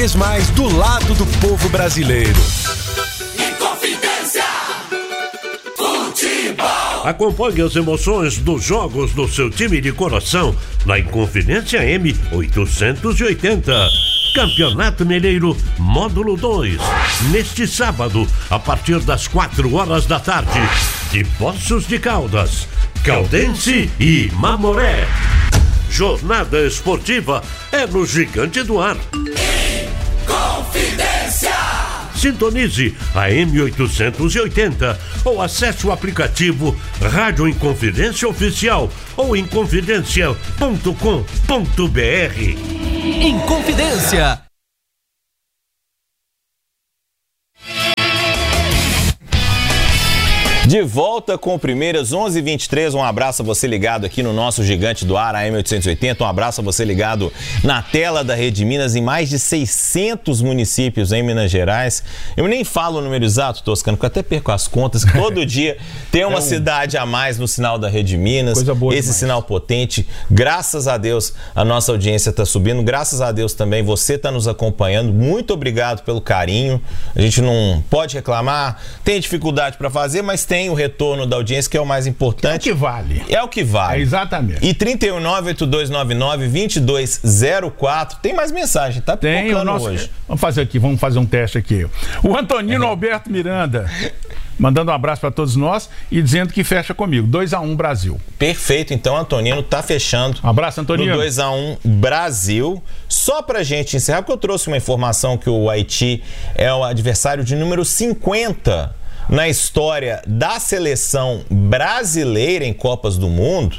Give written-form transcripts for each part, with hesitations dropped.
Mais do lado do povo brasileiro. Inconfidência Futebol. Acompanhe as emoções dos jogos do seu time de coração na Inconfidência M880. Campeonato Mineiro Módulo 2. Neste sábado, a partir das 4 horas da tarde, de Poços de Caldas, Caldense e Mamoré. Jornada esportiva é no Gigante do Ar. Confidência. Sintonize a M880 ou acesse o aplicativo Rádio Inconfidência Oficial ou inconfidencia.com.br. Inconfidência. De volta com Primeiras 11h23, um abraço a você ligado aqui no nosso Gigante do Ar, a M880, um abraço a você ligado na tela da Rede Minas, em mais de 600 municípios em Minas Gerais. Eu nem falo o número exato, Toscano, porque eu até perco as contas, todo dia tem uma cidade a mais no sinal da Rede Minas, esse demais. Sinal potente, graças a Deus a nossa audiência está subindo, graças a Deus também você está nos acompanhando, muito obrigado pelo carinho, a gente não pode reclamar, tem dificuldade para fazer, mas tem o retorno da audiência, que é o mais importante. É o que vale. É o que vale. É exatamente. E 319-8299-2204. Tem mais mensagem, tá? Tem o nosso... Hoje. Vamos fazer um teste aqui. O Antonino Alberto Miranda, mandando um abraço para todos nós e dizendo que fecha comigo. 2-1 Brasil. Perfeito, então Antonino tá fechando. Um abraço, Antonino. No 2-1 Brasil. Só pra gente encerrar, porque eu trouxe uma informação que o Haiti é o adversário de número 50 na história da seleção brasileira em Copas do Mundo.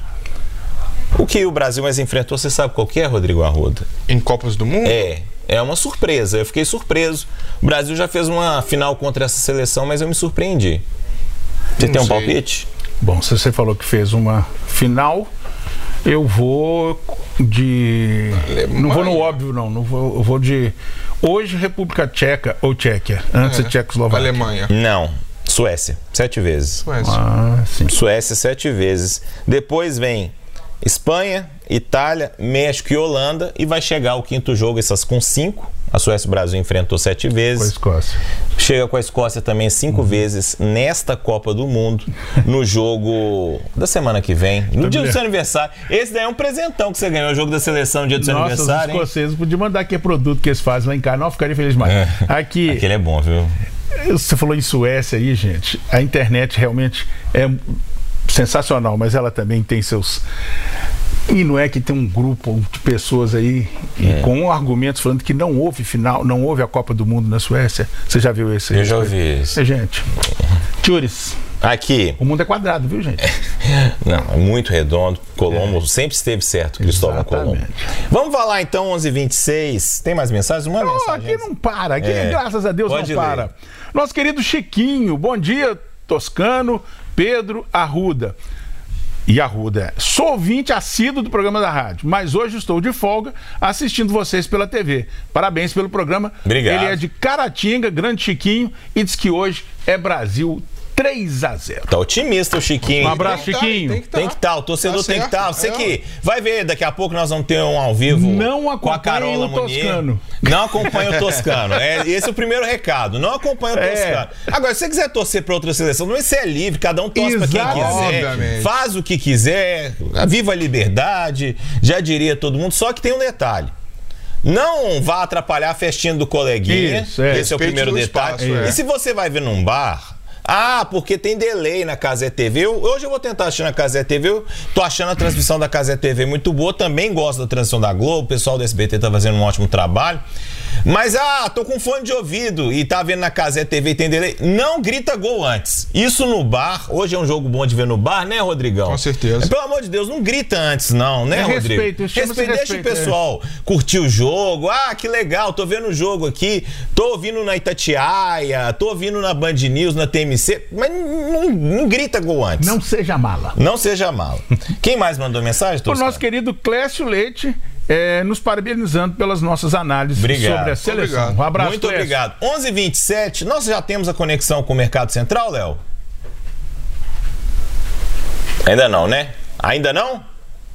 O que o Brasil mais enfrentou, você sabe qual que é, Rodrigo Arruda? Em Copas do Mundo? É uma surpresa, eu fiquei surpreso. O Brasil já fez uma final contra essa seleção, mas eu me surpreendi. Você tem um palpite? Bom, se você falou que fez uma final, eu vou de... Não vou no óbvio, não. Eu vou de... Hoje, República Tcheca ou Tchequia, antes de Tchecoslováquia. Alemanha. Não. Suécia, 7 vezes. Sim. Suécia, 7 vezes. Depois vem Espanha, Itália, México e Holanda. E vai chegar o quinto jogo, essas com 5. A Suécia e o Brasil enfrentou 7 vezes. Com a Escócia. Chega com a Escócia também 5 vezes nesta Copa do Mundo. No jogo da semana que vem. No dia do seu aniversário. Esse daí é um presentão que você ganhou. O jogo da seleção no dia do seu aniversário. Os escoceses podiam mandar aqui produto que eles fazem lá em casa. Não, ficaria feliz mais. Aquele é bom, viu? Você falou em Suécia aí, gente. A internet realmente é sensacional, mas ela também tem seus... E não é que tem um grupo de pessoas aí com argumentos falando que não houve final, não houve a Copa do Mundo na Suécia. Você já viu esse? Eu já ouvi isso. Gente, Tchures. Aqui. O mundo é quadrado, viu, gente? Não, é muito redondo. Colombo sempre esteve certo, Cristóvão Colombo. Vamos falar então, 11h26. Tem mais mensagens? Uma mensagem. Aqui não para. Aqui, graças a Deus, não para. Nosso querido Chiquinho. Bom dia, Toscano, Pedro, Arruda. E Arruda, sou ouvinte assíduo do programa da rádio, mas hoje estou de folga assistindo vocês pela TV. Parabéns pelo programa. Obrigado. Ele é de Caratinga, Grande Chiquinho, e diz que hoje é Brasil 3-0. Tá otimista o Chiquinho. Um abraço, Chiquinho. Tem que estar, o torcedor tem que estar. Você que vai ver, daqui a pouco nós vamos ter um ao vivo com a Carola Munier. Não acompanha o Toscano. Esse é o primeiro recado. Não acompanha o Toscano. Agora, se você quiser torcer para outra seleção, você é livre, cada um torce para quem quiser. Obviamente. Faz o que quiser, viva a liberdade, já diria todo mundo. Só que tem um detalhe. Não vá atrapalhar a festinha do coleguinha. Esse é o primeiro detalhe. E se você vai ver num bar... porque tem delay na Cazé TV. Hoje eu vou tentar assistir na Cazé TV. Eu tô achando a transmissão da Cazé TV muito boa. Também gosto da transmissão da Globo. O pessoal do SBT tá fazendo um ótimo trabalho. Mas, tô com fone de ouvido e tá vendo na Cazé TV e tem delay. Não grita gol antes. Isso no bar. Hoje é um jogo bom de ver no bar, né, Rodrigão? Com certeza. Pelo amor de Deus, não grita antes, não, né, Rodrigo? Respeito, deixa o pessoal curtir o jogo. Que legal, tô vendo o jogo aqui. Tô ouvindo na Itatiaia, tô ouvindo na Band News, na TMC. Mas não grita gol antes. Não seja mala. Não seja mala. Quem mais mandou mensagem, Toscano? O nosso querido Clécio Leite, nos parabenizando pelas nossas análises sobre a seleção. Obrigado. Um abraço, Muito Clécio. obrigado. 11h27, nós já temos a conexão com o Mercado Central, Léo? Ainda não, né? Ainda não?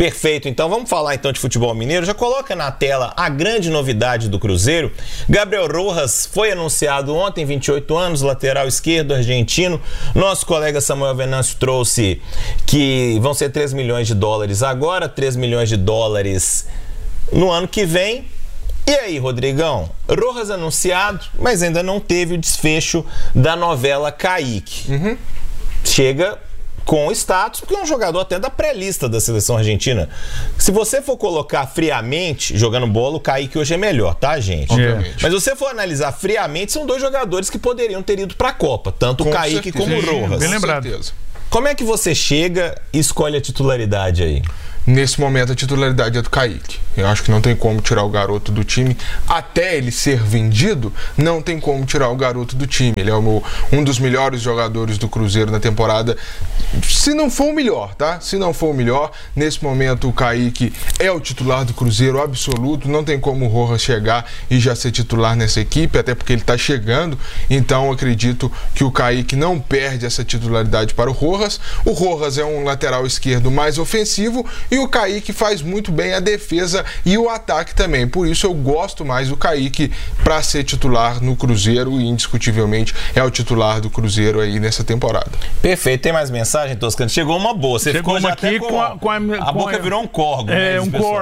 Perfeito, então vamos falar então de futebol mineiro. Já coloca na tela a grande novidade do Cruzeiro. Gabriel Rojas foi anunciado ontem, 28 anos, lateral esquerdo argentino. Nosso colega Samuel Venâncio trouxe que vão ser 3 milhões de dólares agora, 3 milhões de dólares no ano que vem. E aí, Rodrigão? Rojas anunciado, mas ainda não teve o desfecho da novela Kaique. Chega com status, porque é um jogador até da pré-lista da seleção argentina. Se você for colocar friamente, jogando bola, o Kaique hoje é melhor, tá, gente? Obviamente. Mas se você for analisar friamente, são dois jogadores que poderiam ter ido pra Copa, tanto o Kaique como o Rojas. Bem lembrado. Certeza. Como é que você chega e escolhe a titularidade aí? Nesse momento a titularidade é do Kaique. Eu acho que não tem como tirar o garoto do time. Até ele ser vendido, não tem como tirar o garoto do time. Ele é um dos melhores jogadores do Cruzeiro na temporada. Se não for o melhor, tá? Se não for o melhor, nesse momento o Kaique é o titular do Cruzeiro absoluto. Não tem como o Rojas chegar e já ser titular nessa equipe, até porque ele está chegando. Então acredito que o Kaique não perde essa titularidade para o Rojas. O Rojas é um lateral esquerdo mais ofensivo e o Kaique faz muito bem a defesa e o ataque também. Por isso eu gosto mais do Kaique para ser titular no Cruzeiro e indiscutivelmente é o titular do Cruzeiro aí nessa temporada. Perfeito. Tem mais mensagem, Toscano? Chegou uma boa. Você Chegou ficou já aqui até a boca virou um corgo. É, né, um pessoal?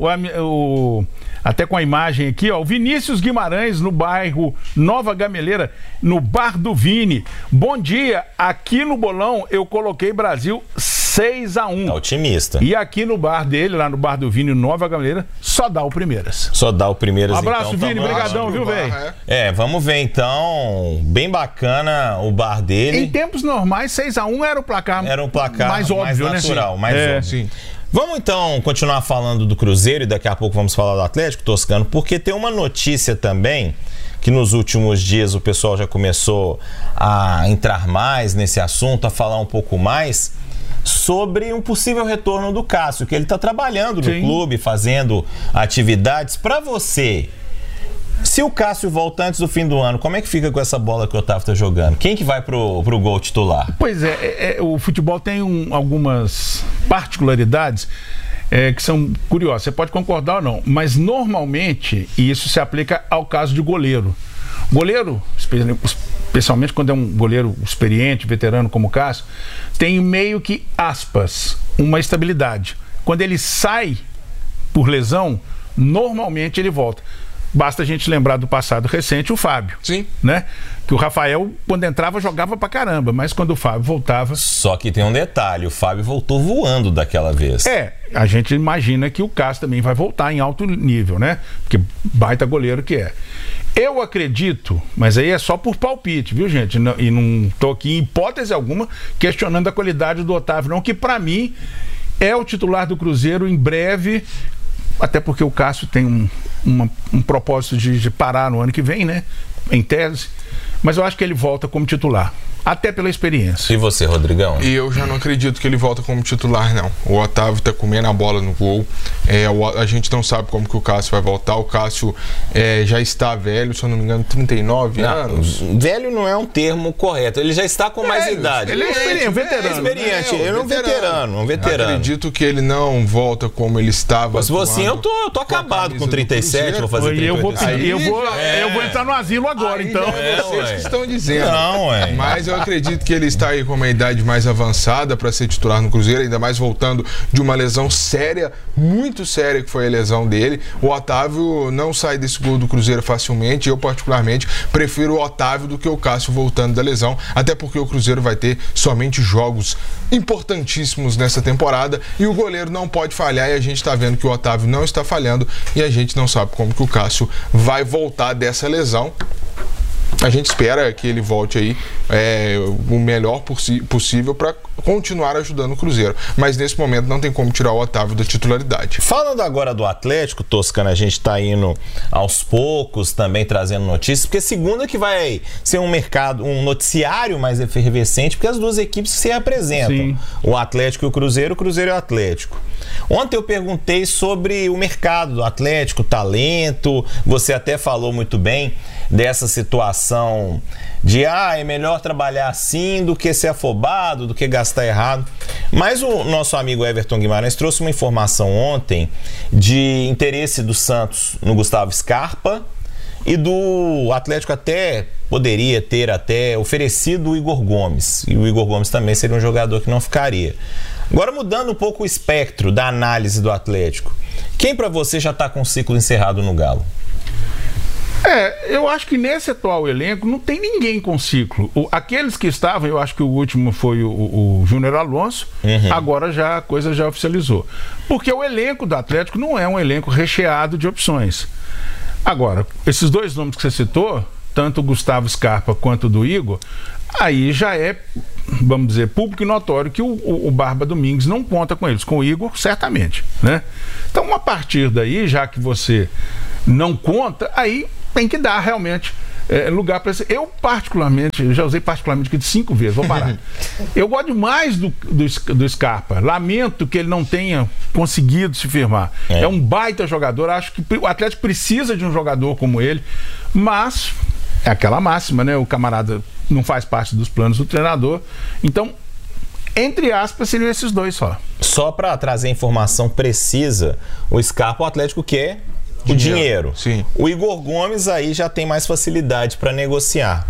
corgo. Até com a imagem aqui, ó. O Vinícius Guimarães, no bairro Nova Gameleira, no Bar do Vini. Bom dia. Aqui no bolão eu coloquei Brasil 6-1. Tá otimista. E aqui no bar dele, lá no Bar do Vini, Nova Gameleira, só dá o Primeiras. Só dá o Primeiras, Um abraço, então. Vini. Brigadão, viu, velho? Vamos ver então. Bem bacana o bar dele. Em tempos normais, 6-1 era o placar, mais óbvio, natural, né? mais óbvio. Sim. Vamos então continuar falando do Cruzeiro e daqui a pouco vamos falar do Atlético, Toscano, porque tem uma notícia também que nos últimos dias o pessoal já começou a entrar mais nesse assunto, a falar um pouco mais sobre um possível retorno do Cássio, que ele está trabalhando no clube, fazendo atividades. Para você, se o Cássio volta antes do fim do ano, como é que fica com essa bola que o Otávio está jogando? Quem que vai pro gol titular? Pois o futebol tem algumas particularidades que são curiosas. Você pode concordar ou não, mas normalmente isso se aplica ao caso de goleiro. Goleiro, especialmente quando é um goleiro experiente, veterano como o Cássio, tem meio que, aspas, uma estabilidade. Quando ele sai por lesão, normalmente ele volta. Basta a gente lembrar do passado recente, o Fábio. Sim. Né? Que o Rafael, quando entrava, jogava pra caramba, mas quando o Fábio voltava... Só que tem um detalhe, o Fábio voltou voando daquela vez. A gente imagina que o Cássio também vai voltar em alto nível, né? Porque baita goleiro que é. Eu acredito, mas aí é só por palpite, viu, gente? E não tô aqui, em hipótese alguma, questionando a qualidade do Otávio, não, que pra mim é o titular do Cruzeiro em breve, até porque o Cássio tem um propósito de parar no ano que vem, né? Em tese. Mas eu acho que ele volta como titular. Até pela experiência. E você, Rodrigão? E eu já não acredito que ele volta como titular, não. O Otávio tá comendo a bola no gol. A gente não sabe como que o Cássio vai voltar. O Cássio já está velho, se eu não me engano, 39 anos. Velho não é um termo correto. Ele já está com mais idade. Ele é experiente, veterano. Experiente. Ele é um veterano. Acredito que ele não volta como ele estava. Se fosse assim, eu tô acabado com 37, vou fazer 38. Eu vou entrar no asilo agora, então. Vocês que estão dizendo. Não, Mas eu acredito que ele está aí com uma idade mais avançada para ser titular no Cruzeiro, ainda mais voltando de uma lesão séria, muito séria, que foi a lesão dele. O Otávio não sai desse gol do Cruzeiro facilmente. Eu, particularmente, prefiro o Otávio do que o Cássio voltando da lesão, até porque o Cruzeiro vai ter somente jogos importantíssimos nessa temporada e o goleiro não pode falhar, e a gente está vendo que o Otávio não está falhando e a gente não sabe como que o Cássio vai voltar dessa lesão. A gente espera que ele volte aí o melhor possível para continuar ajudando o Cruzeiro. Mas nesse momento não tem como tirar o Otávio da titularidade. Falando agora do Atlético, Toscano, a gente está indo aos poucos também trazendo notícias, porque segunda que vai ser um noticiário mais efervescente, porque as duas equipes se apresentam. Sim. O Atlético e o Cruzeiro e o Atlético. Ontem eu perguntei sobre o mercado do Atlético, talento, você até falou muito bem dessa situação de é melhor melhor trabalhar assim do que ser afobado, do que gastar errado. Mas o nosso amigo Everton Guimarães trouxe uma informação ontem de interesse do Santos no Gustavo Scarpa e do Atlético poderia ter oferecido o Igor Gomes. E o Igor Gomes também seria um jogador que não ficaria. Agora, mudando um pouco o espectro da análise do Atlético, quem para você já está com o ciclo encerrado no Galo? Eu acho que nesse atual elenco não tem ninguém com ciclo. Aqueles que estavam, eu acho que o último foi o Júnior Alonso, agora a coisa já oficializou. Porque o elenco do Atlético não é um elenco recheado de opções. Agora, esses dois nomes que você citou, tanto o Gustavo Scarpa quanto o do Igor, aí já é, vamos dizer, público e notório que o Barba Domingues não conta com eles. Com o Igor, certamente, né? Então, a partir daí, já que você não conta, aí tem que dar realmente lugar para esse. Eu já usei particularmente aqui de 5 vezes, vou parar. Eu gosto demais do Scarpa. Lamento que ele não tenha conseguido se firmar. É um baita jogador, acho que o Atlético precisa de um jogador como ele, mas é aquela máxima, né? O camarada não faz parte dos planos do treinador. Então, entre aspas, seriam esses dois só. Só para trazer informação precisa, o Scarpa, o Atlético quer o dinheiro. Sim. O Igor Gomes aí já tem mais facilidade para negociar.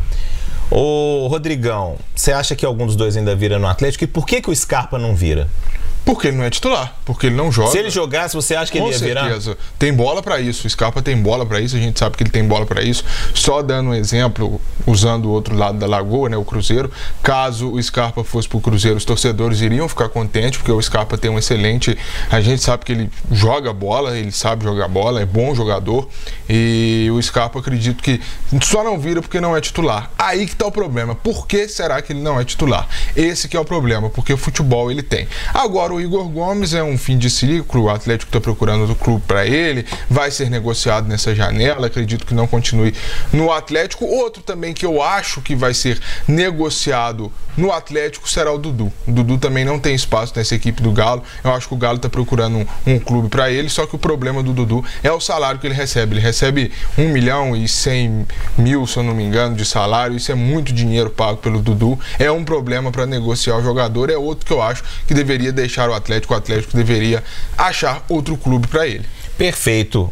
Ô, Rodrigão, você acha que algum dos dois ainda vira no Atlético? E por que o Scarpa não vira? Porque ele não é titular, porque ele não joga. Se ele jogasse, você acha que ele ia virar? Com certeza. Tem bola pra isso, o Scarpa tem bola pra isso, a gente sabe que ele tem bola pra isso. Só dando um exemplo, usando o outro lado da lagoa, né, o Cruzeiro. Caso o Scarpa fosse pro Cruzeiro, os torcedores iriam ficar contentes, porque o Scarpa tem um excelente... A gente sabe que ele joga bola, ele sabe jogar bola, é bom jogador. E o Scarpa, acredito que só não vira porque não é titular. Aí que tá o problema. Por que será que ele não é titular? Esse que é o problema, porque futebol ele tem. Agora, o Igor Gomes é um fim de ciclo, o Atlético está procurando outro clube para ele, vai ser negociado nessa janela, acredito que não continue no Atlético. Outro também que eu acho que vai ser negociado no Atlético será o Dudu. O Dudu também não tem espaço nessa equipe do Galo, eu acho que o Galo está procurando um clube para ele, só que o problema do Dudu é o salário que ele recebe 1.100.000, se eu não me engano, de salário, isso é muito dinheiro pago pelo Dudu, é um problema para negociar o jogador, é outro que eu acho que deveria deixar o Atlético deveria achar outro clube para ele. Perfeito.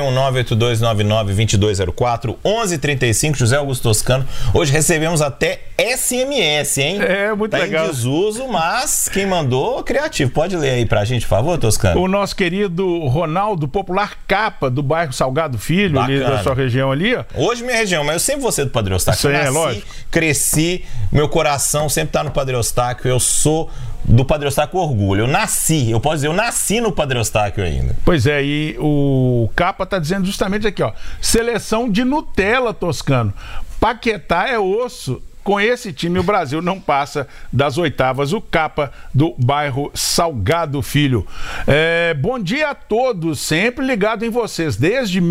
31.98299-2204, 11:35, José Augusto Toscano. Hoje recebemos até SMS, hein? Muito legal. Em desuso, mas quem mandou, criativo. Pode ler aí pra gente, por favor, Toscano? O nosso querido Ronaldo, popular Capa, do bairro Salgado Filho, ali da sua região ali, ó. Hoje minha região, mas eu sempre vou ser do Padre Eustáquio. Eu nasci, cresci, meu coração sempre tá no Padre Eustáquio, eu sou do Padre Eustáquio orgulho. Eu posso dizer, eu nasci no Padre Eustáquio ainda. Pois é, e o Capa tá dizendo justamente aqui, ó, seleção de Nutella, Toscano. Paquetá é osso. Com esse time, o Brasil não passa das oitavas. O Capa do bairro Salgado Filho. Bom dia a todos, sempre ligado em vocês. Desde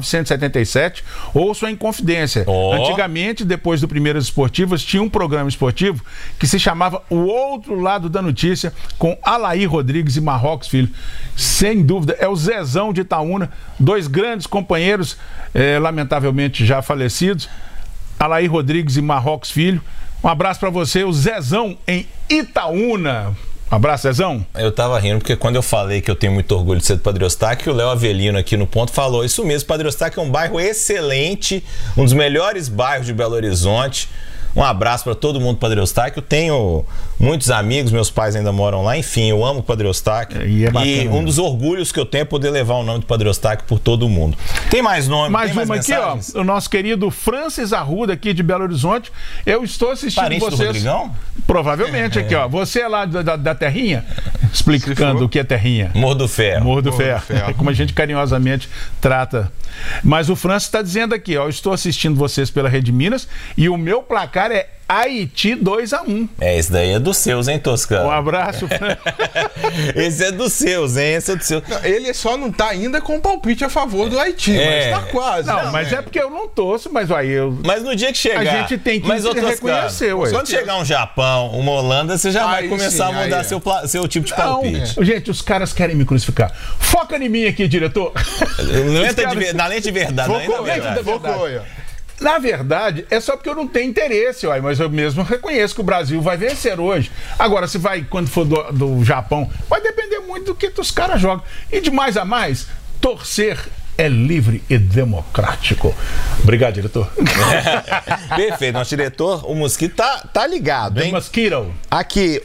1977, ouço a Inconfidência. Antigamente, depois do Primeiras Esportivas, tinha um programa esportivo que se chamava O Outro Lado da Notícia, com Alair Rodrigues e Marrocos Filho. Sem dúvida, é o Zezão de Itaúna, dois grandes companheiros, lamentavelmente já falecidos. Alair Rodrigues e Marrocos Filho. Um abraço pra você, o Zezão em Itaúna. Um abraço, Zezão. Eu tava rindo porque quando eu falei que eu tenho muito orgulho de ser do Padre Eustáquio, o Léo Avelino aqui no Ponto falou isso mesmo. Padre Eustáquio é um bairro excelente, um dos melhores bairros de Belo Horizonte. Um abraço para todo mundo do Padre Eustáquio. Tenho muitos amigos, meus pais ainda moram lá. Enfim, eu amo o Padre Eustáquio. E um dos orgulhos que eu tenho é poder levar o nome do Padre Eustáquio por todo mundo. Tem mais nome? Mais uma aqui, ó. O nosso querido Francis Arruda, aqui de Belo Horizonte. Eu estou assistindo Parente vocês. Do Rodrigão? Provavelmente aqui, ó. Você é lá da Terrinha? Explicando o que é Terrinha. Morro do Ferro. Morro do Ferro. É como a gente carinhosamente trata. Mas o Francis está dizendo aqui, ó. Eu estou assistindo vocês pela Rede Minas e o meu placar é Haiti 2-1. Esse daí é dos seus, hein, Toscano? Um abraço. Esse é dos seus, hein? Esse é dos seus. Não, ele só não tá ainda com palpite a favor do Haiti, mas tá quase. Não, mas é porque eu não torço, mas aí eu... Mas no dia que chegar... A gente tem que reconhecer, ué. Quando chegar um Japão, uma Holanda, você já vai começar a mudar seu tipo de palpite. Gente, os caras querem me crucificar. Foca em mim aqui, diretor. Na lente de verdade. Focou, Na verdade, é só porque eu não tenho interesse, mas eu mesmo reconheço que o Brasil vai vencer hoje. Agora, se vai, quando for do Japão, vai depender muito do que os caras jogam. E de mais a mais, torcer é livre e democrático. Obrigado, diretor. Perfeito. Nosso diretor, o Mosquito, tá ligado, hein? Mosquito. Aqui,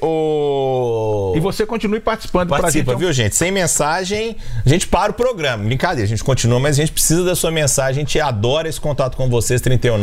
o... E você continue participando. Participa, viu, gente? Sem mensagem, a gente para o programa. Brincadeira, a gente continua, mas a gente precisa da sua mensagem. A gente adora esse contato com vocês.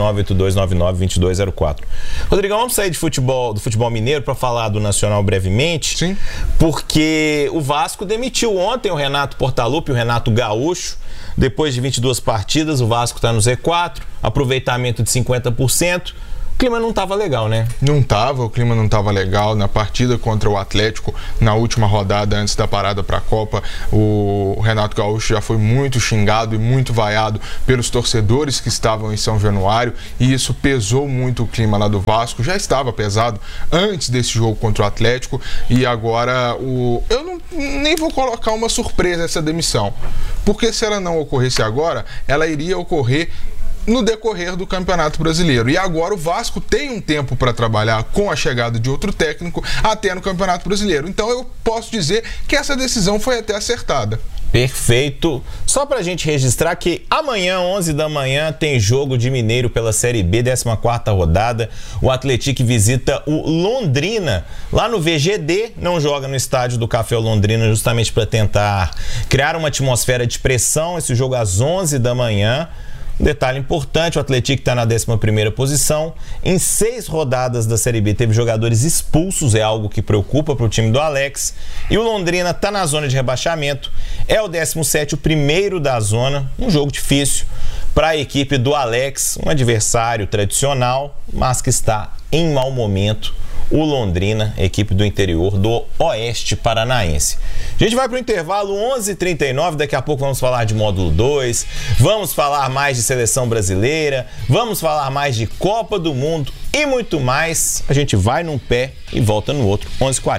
319-8299-2204. Rodrigão, vamos sair do futebol mineiro para falar do Nacional brevemente. Sim. Porque o Vasco demitiu ontem o Renato Portaluppi, o Renato Gaúcho. Depois de 22 partidas, o Vasco está no Z4, aproveitamento de 50%. O clima não estava legal, né? Não estava, o clima não estava legal. Na partida contra o Atlético, na última rodada antes da parada para a Copa, o Renato Gaúcho já foi muito xingado e muito vaiado pelos torcedores que estavam em São Januário, e isso pesou muito o clima lá do Vasco. Já estava pesado antes desse jogo contra o Atlético, e agora eu nem vou colocar uma surpresa essa demissão, porque se ela não ocorresse agora, ela iria ocorrer no decorrer do Campeonato Brasileiro. E agora o Vasco tem um tempo para trabalhar com a chegada de outro técnico até no Campeonato Brasileiro. Então eu posso dizer que essa decisão foi até acertada. Perfeito. Só pra gente registrar que amanhã, 11 da manhã, tem jogo de Mineiro pela Série B, 14ª rodada. O Atlético visita o Londrina, lá no VGD, não joga no estádio do Café Londrina, justamente para tentar criar uma atmosfera de pressão. Esse jogo às 11 da manhã. Um detalhe importante, o Atlético está na 11ª posição. Em 6 rodadas da Série B teve jogadores expulsos, é algo que preocupa para o time do Alex. E o Londrina está na zona de rebaixamento, é o 17º, o primeiro da zona. Um jogo difícil para a equipe do Alex, um adversário tradicional, mas que está em mau momento. O Londrina, equipe do interior do Oeste Paranaense. A gente vai para o intervalo, 11h39, daqui a pouco vamos falar de módulo 2, vamos falar mais de seleção brasileira, vamos falar mais de Copa do Mundo e muito mais. A gente vai num pé e volta no outro, 11h40.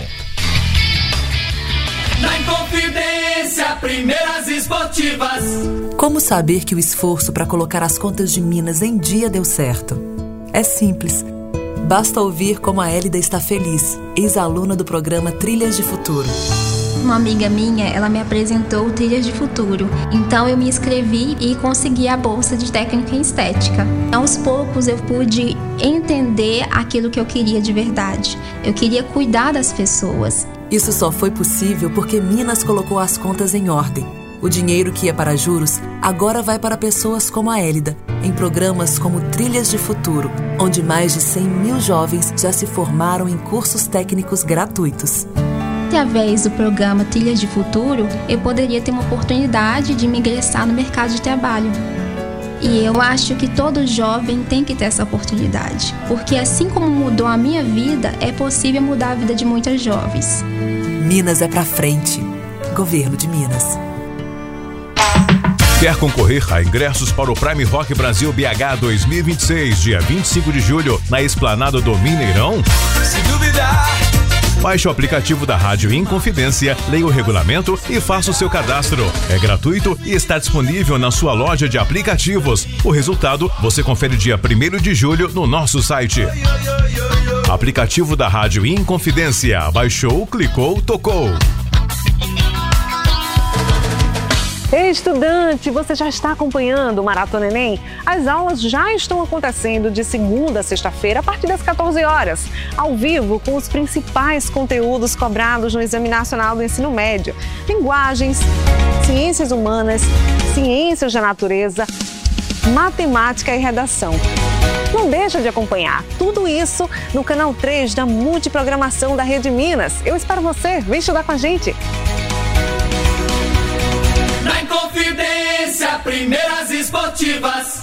Na Inconfidência, primeiras esportivas. Como saber que o esforço para colocar as contas de Minas em dia deu certo? É simples. Basta ouvir como a Hélida está feliz, ex-aluna do programa Trilhas de Futuro. Uma amiga minha, ela me apresentou o Trilhas de Futuro. Então eu me inscrevi e consegui a bolsa de técnica em estética. Aos poucos eu pude entender aquilo que eu queria de verdade. Eu queria cuidar das pessoas. Isso só foi possível porque Minas colocou as contas em ordem. O dinheiro que ia para juros agora vai para pessoas como a Hélida, em programas como Trilhas de Futuro, onde mais de 100 mil jovens já se formaram em cursos técnicos gratuitos. Através do programa Trilhas de Futuro, eu poderia ter uma oportunidade de me ingressar no mercado de trabalho. E eu acho que todo jovem tem que ter essa oportunidade, porque assim como mudou a minha vida, é possível mudar a vida de muitas jovens. Minas é pra frente. Governo de Minas. Quer concorrer a ingressos para o Prime Rock Brasil BH 2026, dia 25 de julho, na Esplanada do Mineirão? Se duvidar, Baixe o aplicativo da Rádio Inconfidência, leia o regulamento e faça o seu cadastro. É gratuito e está disponível na sua loja de aplicativos. O resultado você confere dia 1º de julho no nosso site. Aplicativo da Rádio Inconfidência. Baixou, clicou, tocou. Ei, estudante, você já está acompanhando o Maratona Enem? As aulas já estão acontecendo de segunda a sexta-feira a partir das 14 horas, ao vivo com os principais conteúdos cobrados no Exame Nacional do Ensino Médio: linguagens, ciências humanas, ciências da natureza, matemática e redação. Não deixa de acompanhar tudo isso no canal 3 da Multiprogramação da Rede Minas. Eu espero você, vem estudar com a gente! Na Inconfidência, primeiras esportivas.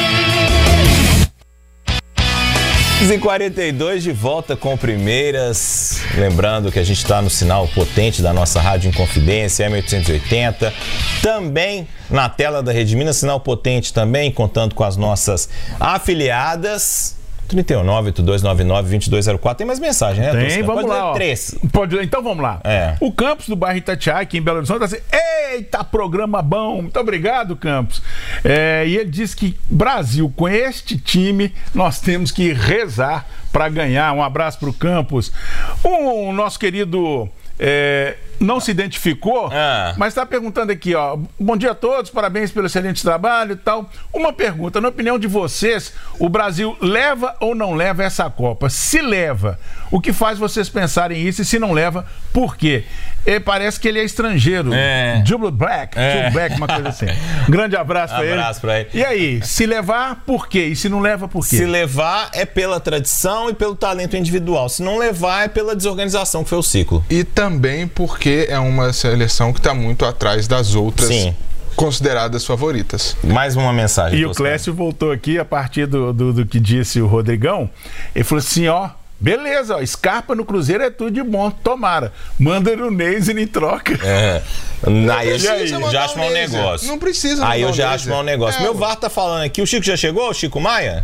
42 de volta com primeiras. Lembrando que a gente está no sinal potente da nossa Rádio Inconfidência, M880. Também na tela da Rede Minas, sinal potente também, contando com as nossas afiliadas. 3982992204. Tem mais mensagem, né? Tem, vamos lá. 3. Então vamos lá. O Campos do bairro Itatiaia, aqui em Belo Horizonte, tá assim: eita, programa bom. Muito obrigado, Campos. E ele diz que Brasil, com este time, nós temos que rezar para ganhar. Um abraço pro Campos. O nosso querido não se identificou, mas está perguntando aqui, ó: bom dia a todos, parabéns pelo excelente trabalho e tal. Uma pergunta: na opinião de vocês, o Brasil leva ou não leva essa Copa? Se leva, o que faz vocês pensarem isso? E se não leva, por quê? Parece que ele é estrangeiro. Double Black, uma coisa assim. Um grande abraço pra ele. E aí, se levar, por quê? E se não leva, por quê? Se levar é pela tradição e pelo talento individual. Se não levar, é pela desorganização, que foi o ciclo. E também porque é uma seleção que está muito atrás das outras consideradas favoritas. Mais uma mensagem. E o Clécio voltou aqui a partir do que disse o Rodrigão. Ele falou assim: ó, beleza, ó, Scarpa no Cruzeiro é tudo de bom, tomara. Manda o Neise em troca. Aí eu já acho mau negócio. Não precisa. Aí eu já acho mau negócio. Meu VAR tá falando aqui. O Chico já chegou, o Chico Maia?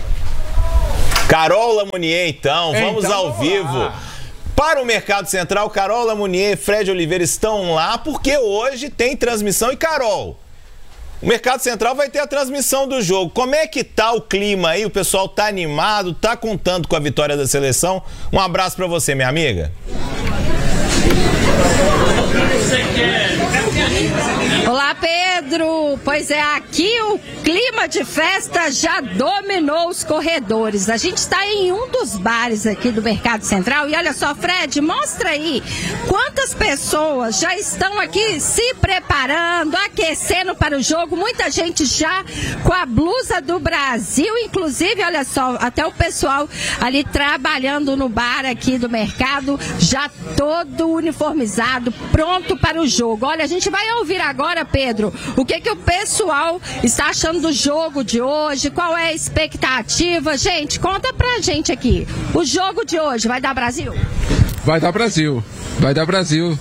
Carol Lamounier, então. Vamos ao vivo. Para o Mercado Central, Carol Lamounier e Fred Oliveira estão lá porque hoje tem transmissão. E Carol, o Mercado Central vai ter a transmissão do jogo. Como é que tá o clima aí? O pessoal tá animado, tá contando com a vitória da seleção? Um abraço para você, minha amiga. Olá, Pedro. Pois é, aqui o clima de festa já dominou os corredores. A gente está em um dos bares aqui do Mercado Central e olha só, Fred, mostra aí quantas pessoas já estão aqui se preparando, aquecendo para o jogo. Muita gente já com a blusa do Brasil, inclusive, olha só, até o pessoal ali trabalhando no bar aqui do mercado, já todo uniformizado, pronto para o jogo. Olha, a gente vai ouvir agora, Pedro, o que o pessoal está achando do jogo de hoje, qual é a expectativa. Gente, conta pra gente aqui, o jogo de hoje vai dar Brasil? Vai dar Brasil, vai dar Brasil.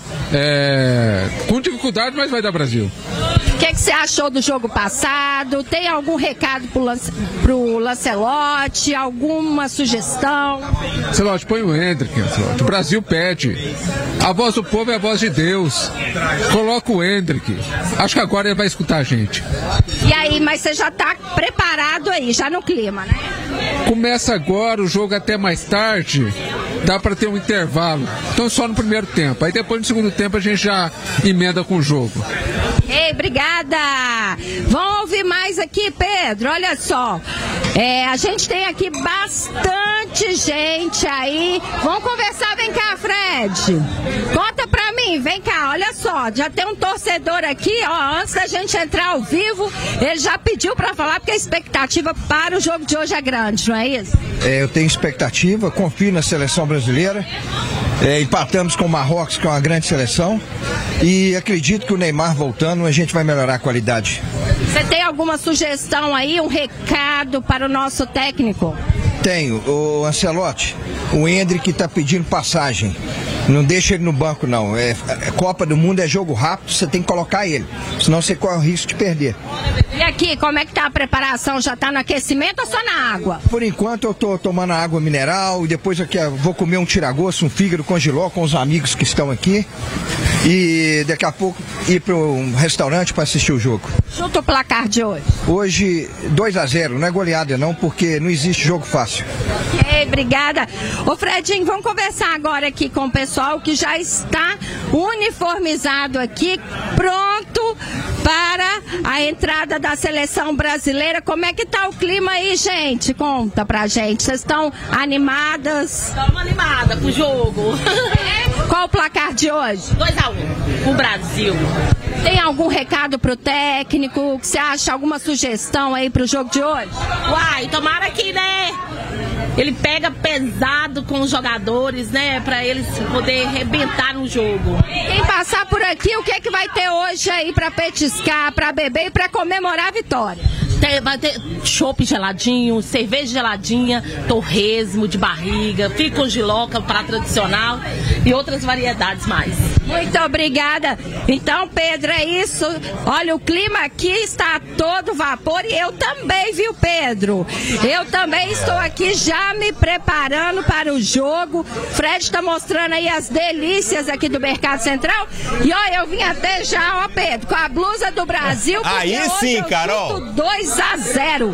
Com dificuldade, mas vai dar Brasil. O que você achou do jogo passado? Tem algum recado pro Lancelotti? Alguma sugestão? Lancelotti, põe o Hendrick. O Brasil pede. A voz do povo é a voz de Deus. Coloca o Hendrick. Acho que agora ele vai escutar a gente. E aí, mas você já tá preparado aí, já no clima, né? Começa agora, o jogo até mais tarde. Dá para ter um intervalo. Então só no primeiro tempo. Aí depois no segundo tempo a gente já emenda com o jogo. Ei, obrigada! Vamos ouvir mais aqui, Pedro. Olha só. A gente tem aqui bastante gente aí. Vamos conversar, vem cá, Fred. Conta pra mim, vem cá, olha só. Já tem um torcedor aqui, ó. Antes da gente entrar ao vivo, ele já pediu pra falar porque a expectativa para o jogo de hoje é grande, não é isso? Eu tenho expectativa, confio na seleção brasileira. Empatamos com o Marrocos, que é uma grande seleção. E acredito que o Neymar voltando, a gente vai melhorar a qualidade. Você tem alguma sugestão aí, um recado para o nosso técnico? Tenho. O Ancelotti, o Hendrick está pedindo passagem. Não deixa ele no banco, não. Copa do Mundo é jogo rápido, você tem que colocar ele. Senão você corre o risco de perder. E aqui, como é que tá a preparação? Já tá no aquecimento ou só na água? Por enquanto eu tô tomando água mineral e depois aqui eu vou comer um tiragosto, um fígado com giló com os amigos que estão aqui. E daqui a pouco ir para um restaurante para assistir o jogo. Chuta o placar de hoje. Hoje 2-0, não é goleada não, porque não existe jogo fácil. Ok, obrigada. Ô Fredinho, vamos conversar agora aqui com o pessoal que já está uniformizado aqui, pronto para a entrada da seleção brasileira. Como é que tá o clima aí, gente? Conta pra gente. Vocês estão animadas? Estamos animadas pro jogo. Qual o placar de hoje? 2-1 o Brasil. Tem algum recado pro técnico? Que você acha? Alguma sugestão aí pro jogo de hoje? Uai, tomara que, né? Ele pega pesado com os jogadores, né? Pra eles poderem arrebentar no jogo. Quem passar por aqui, o que é que vai ter hoje aí pra petiscar, pra beber e pra comemorar a vitória? Vai ter chopp geladinho, cerveja geladinha, torresmo de barriga, fico com giloca para tradicional e outras variedades mais. Muito obrigada. Então, Pedro, é isso. Olha, o clima aqui está a todo vapor e eu também, viu, Pedro? Eu também estou aqui já me preparando para o jogo. Fred está mostrando aí as delícias aqui do Mercado Central. E olha, eu vim até já, ó, Pedro, com a blusa do Brasil. Aí sim, eu Carol. 2-0.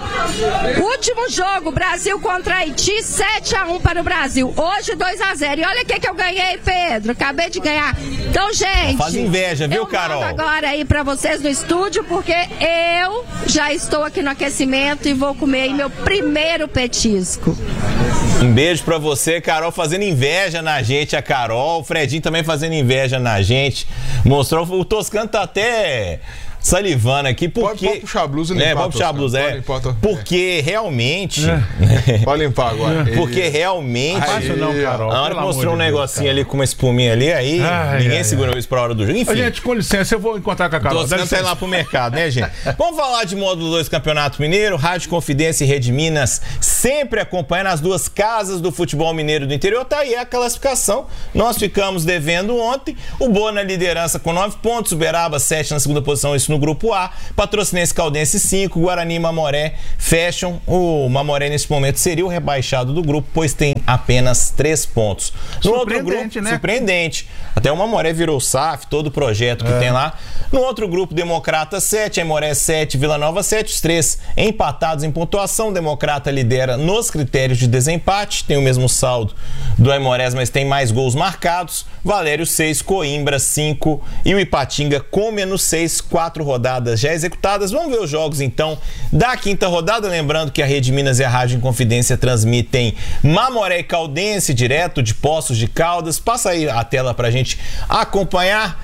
Último jogo, Brasil contra Haiti, 7-1 para o Brasil. Hoje 2-0. E olha o que eu ganhei, Pedro. Acabei de ganhar. Então, gente, faz inveja, viu, eu Carol? mando agora aí pra vocês no estúdio, porque eu já estou aqui no aquecimento e vou comer aí meu primeiro petisco. Um beijo pra você, Carol, fazendo inveja na gente, a Carol, o Fredinho também fazendo inveja na gente. Mostrou, o Toscano tá até salivando aqui, porque... Pode puxar a blusa e limpar, pode puxar a blusa, porque realmente... Pode limpar agora. Porque realmente... Não, Carol, a hora que mostrou um negocinho ali com uma espuminha ali, aí ninguém segurou isso pra hora do jogo. Enfim. Gente, com licença, eu vou encontrar com a Carol. Tô tá lá pro mercado, né, gente? Vamos falar de módulo 2 Campeonato Mineiro, Rádio Confidência e Rede Minas, sempre acompanhando as duas casas do futebol mineiro do interior. Tá aí a classificação. Nós ficamos devendo ontem. O Boa na liderança com 9 pontos, Uberaba 7 na segunda posição, isso no Grupo A, Patrocinense Caldense 5, Guarani e Mamoré fecham. O Mamoré nesse momento seria o rebaixado do grupo, pois tem apenas 3 pontos. No outro grupo, né? Surpreendente. Até o Mamoré virou SAF, todo o projeto que tem lá. No outro grupo, Democrata 7, Aimoré 7, Vila Nova 7, os 3 empatados em pontuação. Democrata lidera nos critérios de desempate, tem o mesmo saldo do Aimorés, mas tem mais gols marcados. Valério 6, Coimbra 5 e o Ipatinga com menos 6, 4 rodadas já executadas. Vamos ver os jogos então da quinta rodada, lembrando que a Rede Minas e a Rádio Inconfidência transmitem Mamoré e Caldense direto de Poços de Caldas. Passa aí a tela pra gente acompanhar.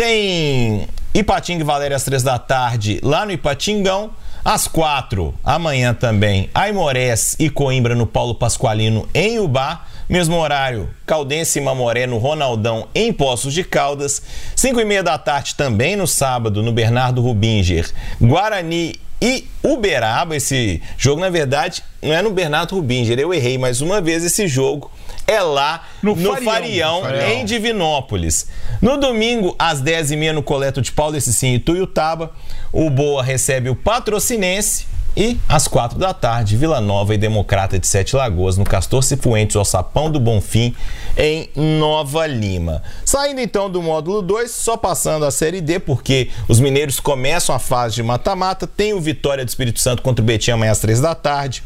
Tem Ipatinga e Valéria às 3 da tarde lá no Ipatingão. Às 4, amanhã também, Aimorés e Coimbra no Paulo Pasqualino em Ubá. Mesmo horário, Caldense e Mamoré no Ronaldão em Poços de Caldas. 5h30 da tarde também no sábado, no Bernardo Rubinger, Guarani e Uberaba. Esse jogo, na verdade, não é no Bernardo Rubinger, eu errei mais uma vez. Esse jogo é lá no Farião, em Divinópolis. No domingo, às 10h30, no Coleto de Paulo, esse sim, Ituiutaba, o Boa recebe o Patrocinense. E às 4 da tarde, Vila Nova e Democrata de Sete Lagoas, no Castor Cifuentes, ao Sapão do Bonfim, em Nova Lima. Saindo então do módulo 2, só passando a Série D, porque os mineiros começam a fase de mata-mata. Tem o Vitória do Espírito Santo contra o Betim amanhã às 3 da tarde.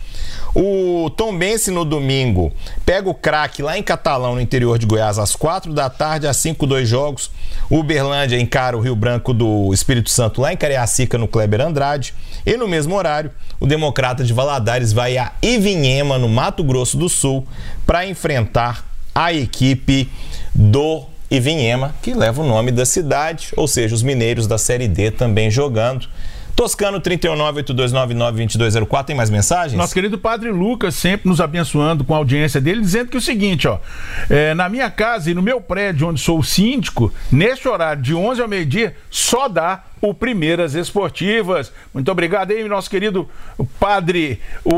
O Tombense no domingo pega o Craque lá em Catalão, no interior de Goiás, às 4 da tarde, às 5, 2 jogos. O Uberlândia encara o Rio Branco do Espírito Santo lá em Cariacica, no Kleber Andrade. E no mesmo horário, o Democrata de Valadares vai a Ivinhema, no Mato Grosso do Sul, para enfrentar a equipe do Ivinhema, que leva o nome da cidade, ou seja, os mineiros da Série D também jogando. Toscano 31982992204, tem mais mensagens? Nosso querido Padre Lucas sempre nos abençoando com a audiência dele, dizendo que é o seguinte, ó, na minha casa e no meu prédio onde sou síndico, neste horário de 11 ao meio-dia, só dá o Primeiras Esportivas. Muito obrigado aí, nosso querido Padre,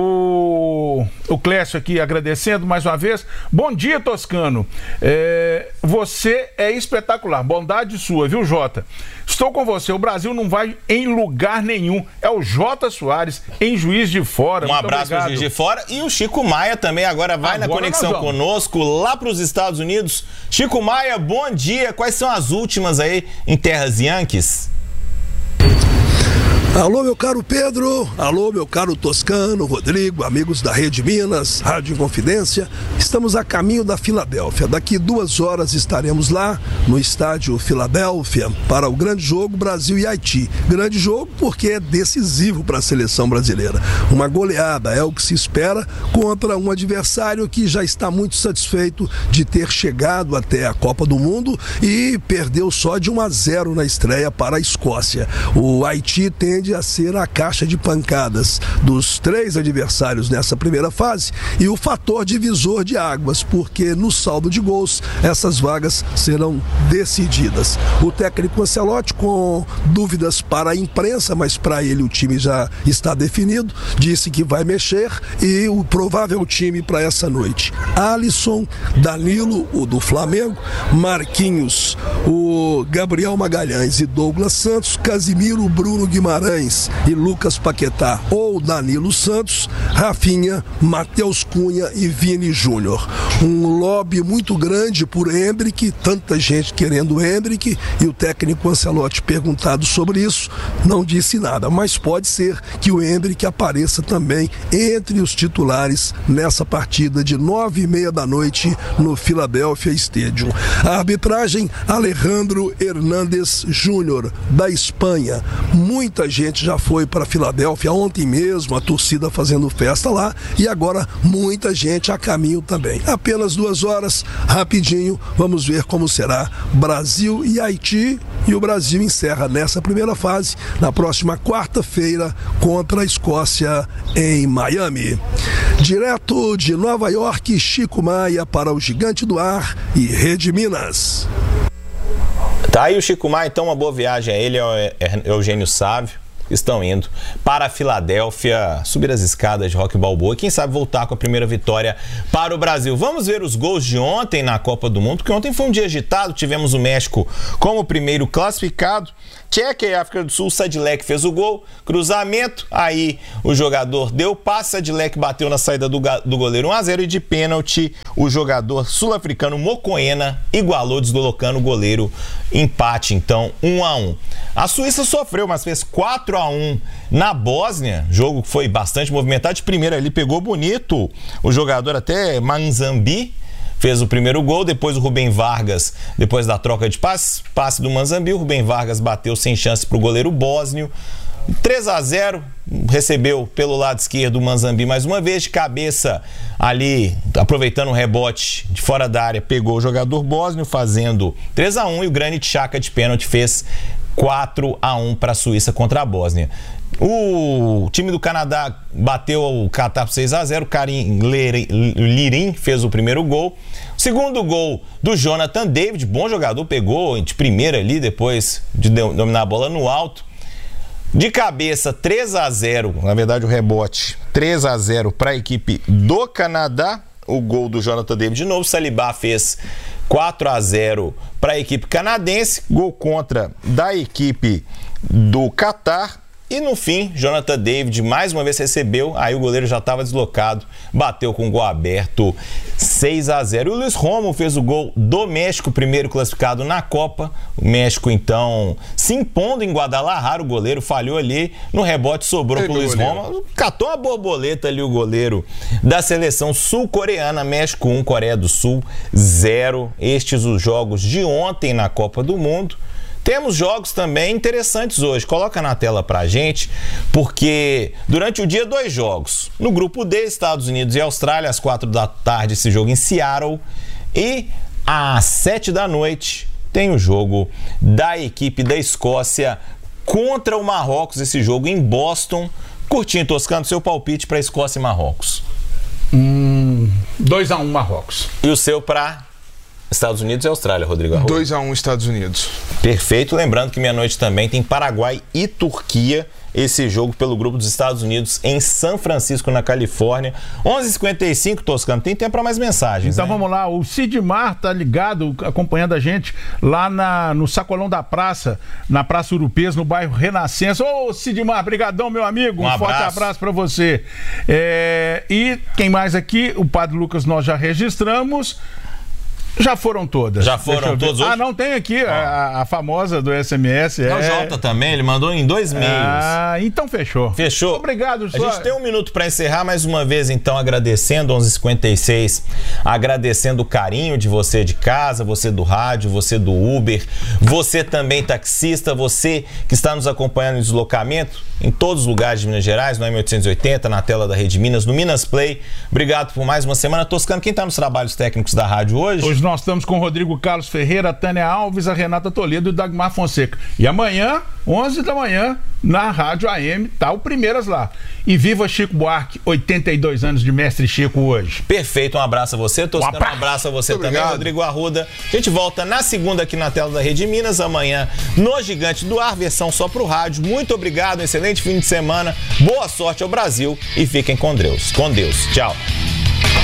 o Clécio aqui agradecendo mais uma vez. Bom dia, Toscano. Você é espetacular, bondade sua, viu, Jota? Estou com você, o Brasil não vai em lugar nenhum. É o Jota Soares, em Juiz de Fora. Um abraço para Juiz de Fora. E o Chico Maia também agora vai na conexão conosco lá para os Estados Unidos. Chico Maia, bom dia. Quais são as últimas aí em terras Yankees? Alô, meu caro Pedro, alô, meu caro Toscano, Rodrigo, amigos da Rede Minas, Rádio Inconfidência. Estamos a caminho da Filadélfia. Daqui 2 horas estaremos lá no estádio Filadélfia para o grande jogo Brasil e Haiti. Grande jogo porque é decisivo para a seleção brasileira. Uma goleada é o que se espera contra um adversário que já está muito satisfeito de ter chegado até a Copa do Mundo e perdeu só de 1-0 na estreia para a Escócia. O Haiti tende tende a ser a caixa de pancadas dos 3 adversários nessa primeira fase e o fator divisor de águas, porque no saldo de gols essas vagas serão decididas. O técnico Ancelotti, com dúvidas para a imprensa, mas para ele o time já está definido, disse que vai mexer e o provável time para essa noite: Alisson, Danilo, o do Flamengo, Marquinhos, o Gabriel Magalhães e Douglas Santos, Casimiro, Bruno Guimarães e Lucas Paquetá ou Danilo Santos, Rafinha, Matheus Cunha e Vini Júnior. Um lobby muito grande por Endrick, tanta gente querendo Endrick, e o técnico Ancelotti, perguntado sobre isso, não disse nada, mas pode ser que o Endrick apareça também entre os titulares nessa partida de 9h30 da noite no Philadelphia Stadium. A arbitragem, Alejandro Hernández Júnior, da Espanha. Muita gente já foi para Filadélfia ontem mesmo, a torcida fazendo festa lá, e agora muita gente a caminho também. Apenas 2 horas, rapidinho, vamos ver como será Brasil e Haiti, e o Brasil encerra nessa primeira fase na próxima quarta-feira contra a Escócia em Miami. Direto de Nova York, Chico Maia para o Gigante do Ar e Rede Minas. Tá aí o Chico Maia, então uma boa viagem a ele, é Eugênio Sávio. Estão indo para a Filadélfia, subir as escadas de Rock Balboa e quem sabe voltar com a primeira vitória para o Brasil. Vamos ver os gols de ontem na Copa do Mundo, porque ontem foi um dia agitado, tivemos o México como primeiro classificado, Tchequia e África do Sul, Sadilek fez o gol, cruzamento, aí o jogador deu passe, Sadilek bateu na saída do goleiro 1-0 e de pênalti o jogador sul-africano Mokoena igualou, deslocando o goleiro, empate então 1-1. A Suíça sofreu, mas fez 4-1 na Bósnia, jogo que foi bastante movimentado, de primeira ali pegou bonito o jogador até Manzambi, fez o primeiro gol, depois o Rubem Vargas, depois da troca de passe do Manzambi, o Rubem Vargas bateu sem chance para o goleiro bósnio, 3-0, recebeu pelo lado esquerdo o Manzambi mais uma vez, de cabeça ali, aproveitando o rebote de fora da área, pegou o jogador bósnio, fazendo 3-1 e o Granit Xhaka de pênalti fez 4-1 para a Suíça contra a Bósnia. O time do Canadá bateu o Catar por 6-0, o Karim Lirim fez o primeiro gol. O segundo gol do Jonathan David, bom jogador, pegou de primeira ali, depois de dominar a bola no alto. De cabeça, 3-0, na verdade o rebote, 3-0 para a equipe do Canadá. O gol do Jonathan David de novo, Saliba fez 4-0 para a equipe canadense, gol contra da equipe do Catar. E no fim, Jonathan David mais uma vez recebeu, aí o goleiro já estava deslocado, bateu com o gol aberto, 6-0. E o Luiz Romo fez o gol do México, primeiro classificado na Copa. O México, então, se impondo em Guadalajara, o goleiro falhou ali, no rebote sobrou para o Luiz Romo. Catou uma borboleta ali o goleiro da seleção sul-coreana, México 1, Coreia do Sul 0. Estes os jogos de ontem na Copa do Mundo. Temos jogos também interessantes hoje. Coloca na tela pra gente, porque durante o dia 2 jogos. No grupo D, Estados Unidos e Austrália, às 4 da tarde, esse jogo em Seattle. E às 7 da noite tem o jogo da equipe da Escócia contra o Marrocos, esse jogo em Boston. Curtinho, Toscano, seu palpite para Escócia e Marrocos. 2-1 Marrocos. E o seu para Estados Unidos e Austrália, Rodrigo Arroio? 2-1 Estados Unidos. Perfeito. Lembrando que meia-noite também tem Paraguai e Turquia. Esse jogo pelo grupo dos Estados Unidos em São Francisco, na Califórnia. 11h55, Toscano. Tem tempo para mais mensagens, então, né? Vamos lá. O Sidmar tá ligado, acompanhando a gente lá no Sacolão da Praça, na Praça Urupês, no bairro Renascença. Ô, Sidmar, brigadão, meu amigo. Um forte abraço para você. E quem mais aqui? O Padre Lucas nós já registramos. Já foram todas. Já foram todas hoje? Ah, não, tem aqui a famosa do SMS. É o Jota também, ele mandou em 2 meios. Ah, então fechou. Fechou. Obrigado, A gente tem 1 minuto para encerrar, mais uma vez, então, agradecendo, 11h56, agradecendo o carinho de você de casa, você do rádio, você do Uber, você também taxista, você que está nos acompanhando em deslocamento, em todos os lugares de Minas Gerais, no M880, na tela da Rede Minas, no Minas Play. Obrigado por mais uma semana. Toscano, quem está nos trabalhos técnicos da rádio hoje? Hoje nós estamos com o Rodrigo Carlos Ferreira, a Tânia Alves, a Renata Toledo e o Dagmar Fonseca. E amanhã, 11 da manhã, na Rádio AM, tá o Primeiras lá. E viva Chico Buarque, 82 anos de Mestre Chico hoje. Perfeito, um abraço a você, Toscano, um abraço a você também, obrigado. Rodrigo Arruda. A gente volta na segunda aqui na tela da Rede Minas, amanhã no Gigante do Ar, versão só pro rádio. Muito obrigado, um excelente fim de semana, boa sorte ao Brasil e fiquem com Deus. Com Deus, tchau.